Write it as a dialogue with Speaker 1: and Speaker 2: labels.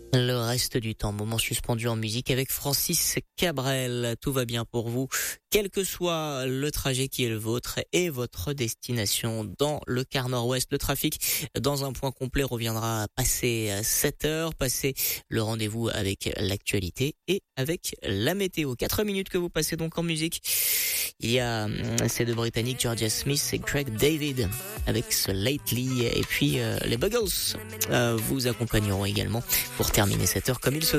Speaker 1: Le reste du temps, moment suspendu en musique avec Francis Cabrel. Tout va bien pour vous, quel que soit le trajet qui est le vôtre et votre destination dans le quart nord-ouest. Le trafic, dans un point complet, reviendra passer 7 heures, passer le rendez-vous avec l'actualité et avec la météo. 4 minutes que vous passez donc en musique. Il y a ces deux Britanniques, Georgia Smith et Craig David, avec ce Lately, et puis les Buggles vous accompagneront également pour terminer cette heure comme il se